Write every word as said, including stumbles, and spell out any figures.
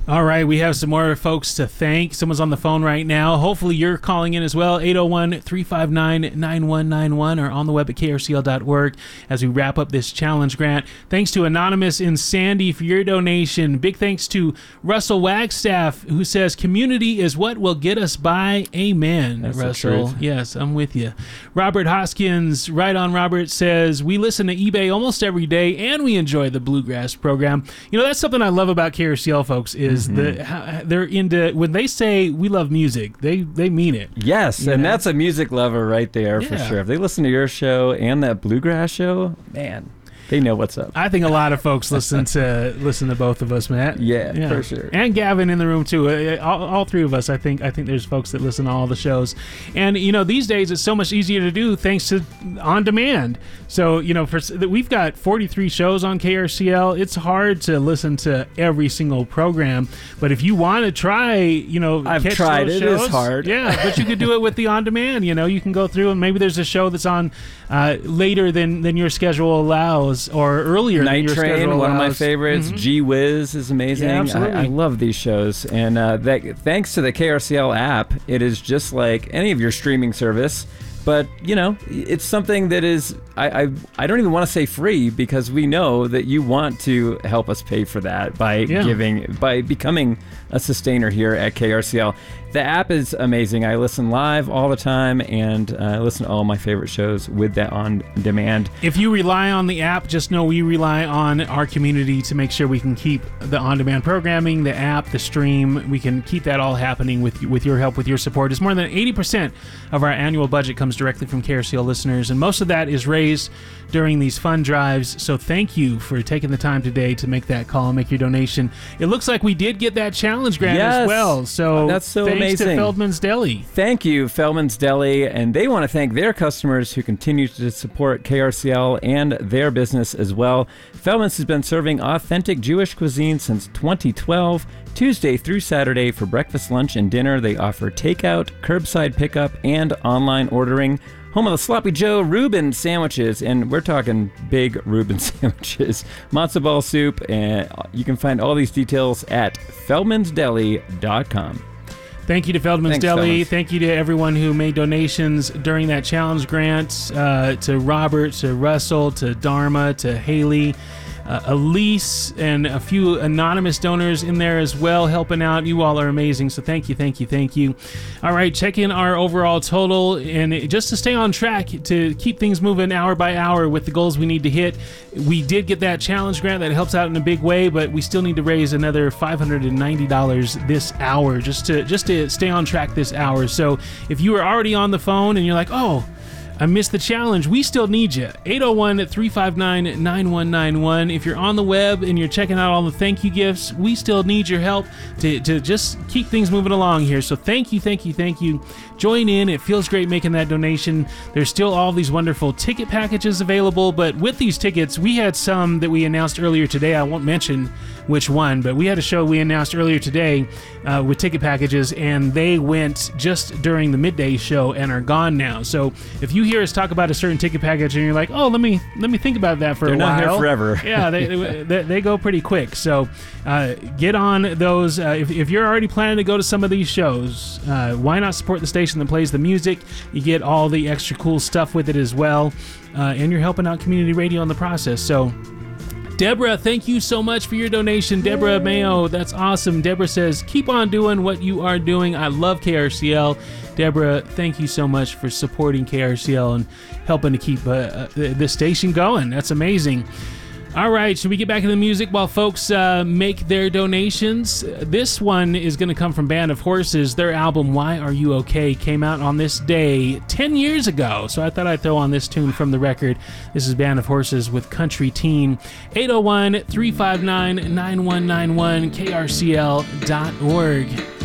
All right, we have some more folks to thank. Someone's on the phone right now. Hopefully you're calling in as well, eight oh one, three five nine, nine one nine one or on the web at K R C L dot org as we wrap up this challenge grant. Thanks to Anonymous in Sandy for your donation. Big thanks to Russell Wagstaff, who says, community is what will get us by. Amen, That's Russell. Yes, I'm with you. Robert Hoskins, right on Robert, says, we listen to eBay almost every day and we enjoy the Bluegrass program. You know, that's something I love about K R C L, folks, is is mm-hmm. the how, they're into when they say we love music, they they mean it. Yes, and know? That's a music lover right there yeah. for sure. If they listen to your show and that Bluegrass show, man, they know what's up. I think a lot of folks listen to listen to both of us, Matt. Yeah, yeah. for sure. And Gavin in the room too. All, all three of us. I think. I think there's folks that listen to all the shows, and you know these days it's so much easier to do thanks to on demand. So you know, for we've got forty-three shows on K R C L. It's hard to listen to every single program, but if you want to try, you know, I've catch tried. Those it shows, is hard. Yeah, but you could do it with the on demand. You know, you can go through and maybe there's a show that's on uh, later than than your schedule allows, or earlier. Night than your Train, schedule one allows. of my favorites. Mm-hmm. Gee Whiz is amazing. Yeah, absolutely. I, I love these shows, and uh, that, thanks to the K R C L app, it is just like any of your streaming service. But, you know, it's something that is, I, I, I don't even want to say free, because we know that you want to help us pay for that by yeah. giving, by becoming a sustainer here at K R C L. The app is amazing. I listen live all the time, and uh, I listen to all my favorite shows with that on demand. If you rely on the app, just know we rely on our community to make sure we can keep the on-demand programming, the app, the stream. We can keep that all happening with with your help, with your support. It's more than eighty percent of our annual budget comes directly from K R C L listeners, and most of that is raised during these fund drives. So thank you for taking the time today to make that call and make your donation. It looks like we did get that challenge grant yes. as well. So that's so thanks amazing. to Feldman's Deli. Thank you, Feldman's Deli, and they want to thank their customers who continue to support K R C L and their business as well. Feldman's has been serving authentic Jewish cuisine since twenty twelve. Tuesday through Saturday for breakfast, lunch, and dinner. They offer takeout, curbside pickup, and online ordering. Home of the Sloppy Joe Reuben sandwiches, and we're talking big Reuben sandwiches, matzo ball soup, and you can find all these details at feldmans deli dot com. Thank you to Feldman's Thanks, Deli. Feldman's. Thank you to everyone who made donations during that challenge grant, uh, to Robert, to Russell, to Dharma, to Haley, uh, Elise, and a few anonymous donors in there as well, helping out. You all are amazing, so thank you, thank you, thank you. All right, check in our overall total, and just to stay on track, to keep things moving hour by hour with the goals we need to hit. We did get that challenge grant that helps out in a big way, but we still need to raise another five hundred ninety dollars this hour just to just to stay on track this hour. So if you are already on the phone and you're like, oh, I missed the challenge, we still need you. eight oh one, three five nine, nine one nine one. If you're on the web and you're checking out all the thank you gifts, we still need your help to, to just keep things moving along here. So thank you, thank you, thank you. Join in. It feels great making that donation. There's still all these wonderful ticket packages available, but with these tickets, we had some that we announced earlier today. I won't mention which one, but we had a show we announced earlier today uh, with ticket packages, and they went just during the midday show and are gone now. So if you hear us talk about a certain ticket package and you're like, oh, let me let me think about that for They're a while. They're not here forever. yeah, they, they they go pretty quick. So uh, get on those. Uh, if, if you're already planning to go to some of these shows, uh, why not support the station that plays the music? You get all the extra cool stuff with it as well, uh, and you're helping out community radio in the process. So Deborah, thank you so much for your donation. Deborah Mayo, that's awesome. Deborah says, keep on doing what you are doing. I love K R C L. Deborah, thank you so much for supporting K R C L and helping to keep uh, uh, this station going. That's amazing. All right, should we get back into the music while folks uh, make their donations? This one is going to come from Band of Horses. Their album, Why Are You Okay, came out on this day ten years ago. So I thought I'd throw on this tune from the record. This is Band of Horses with Country Teen. eight oh one, three five nine, nine one nine one, K R C L dot org.